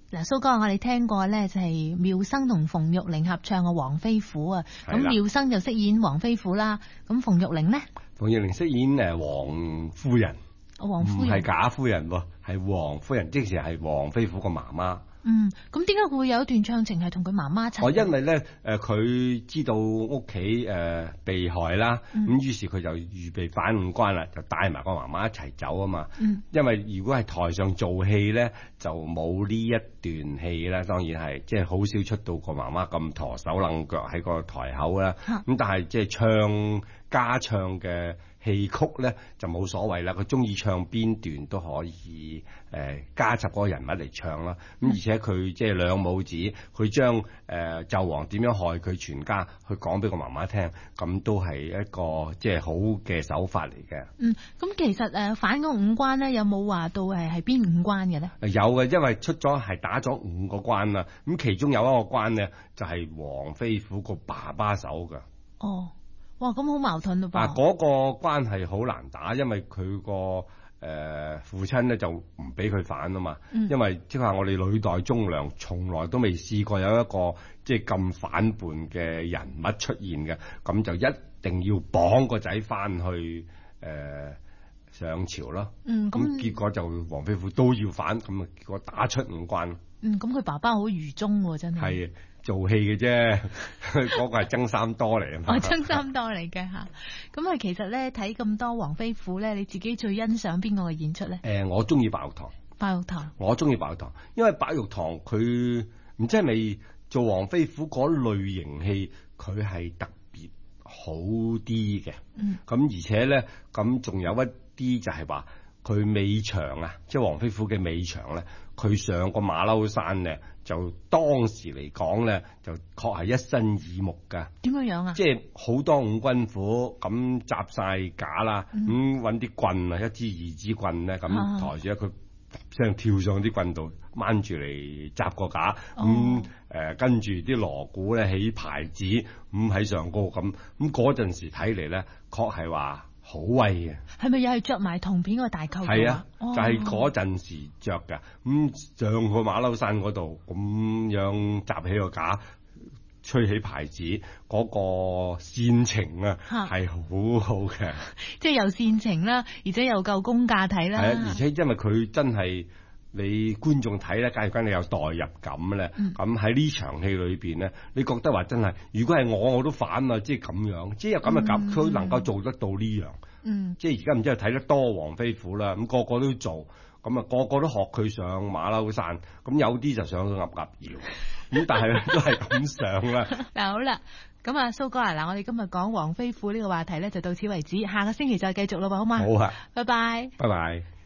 嗱，蘇哥，我哋聽過咧，就係妙生同馮玉玲合唱嘅《黃飛虎》啊。咁妙生就飾演黃飛虎啦，咁馮玉玲呢？ 馮玉玲飾演王夫人， 王夫人唔係賈夫人喎，係王夫人，即時係黃飛虎個媽媽。 咁點解會有一段唱情係同佢媽媽一齊？ 因為咧，佢知道屋企被害啦，咁於是佢就預備反五關啦，就帶埋個媽媽一齊走啊嘛。因為如果係台上做戲咧，就冇呢一段戲啦，當然係即係好少出到個媽媽咁陀手掕腳喺個台口啦。咁但係即係唱加唱嘅戲曲咧就冇所謂啦，佢中意唱邊段都可以加插嗰個人物嚟唱啦。咁而且佢即係兩母子，佢將紂王點樣害佢全家，去講俾個媽媽聽，咁都係一個即係好嘅手法嚟嘅。 咁其實反嗰五關咧，有冇話到係邊五關嘅咧？ 有嘅，因為出咗係打咗5個關啦。咁其中有一個關咧，就係黃飛虎個爸爸手㗎。 哦。哇，咁好矛盾咯噃！ 嗰個關係好難打，因為佢個父親咧就唔俾佢反啊嘛。因為即係話我哋歷代忠良從來都未試過有一個即係咁反叛嘅人物出現嘅，咁就一定要綁個仔翻去上朝咯。咁結果就黃飛虎都要反，咁啊結果打出5關。 咁佢爸爸好愚忠喎，真係。 係做戲嘅啫，嗰個係曾三多嚟啊嘛。 曾三多嚟嘅嚇。咁其實咧睇咁多黃飛虎咧，你自己最欣賞邊個嘅演出咧？ 我中意白玉堂。 白玉堂。我中意白玉堂，因為白玉堂佢唔知係咪做黃飛虎嗰類型戲，佢係特別好啲嘅。咁而且咧，咁仲有一啲就係話佢尾場啊，即係黃飛虎嘅尾場咧，佢上個馬騮山咧，就當時嚟講咧，就確係一身耳目㗎。 點樣啊？ 即係好多五軍虎咁紮晒架啦，咁揾啲棍啊，一支2支棍咧，咁抬住佢聲跳上啲棍度，掹住嚟紮個架，跟住啲鑼鼓咧起牌子，咁喺上高咁嗰陣時睇嚟咧，確係話好威嘅。係咪又係着埋銅片個大扣？ 係啊，就係嗰陣時着㗎。上去馬騮山嗰度咁樣紮起個架，吹起牌子，嗰個煽情啊係好好嘅。 即係又煽情啦，而且又夠功架睇啦。 係啊，而且因為佢真係你觀眾睇咧，假如你有代入感咧，咁喺呢場戲裏邊咧，你覺得話真係，如果係我都反啊，即係咁樣，即係有咁嘅感，佢能夠做得到呢樣。即係而家唔知係睇得多黃飛虎啦，咁個個都做，咁個個都學佢上馬騮山，咁有啲就上去鴨搖，咁但係都係咁上啦。 嗱好啦，咁蘇哥嗱，我哋今日講黃飛虎呢個話題咧就到此為止，下個星期再繼續咯，好嘛？ 好啊， 拜拜。 拜拜。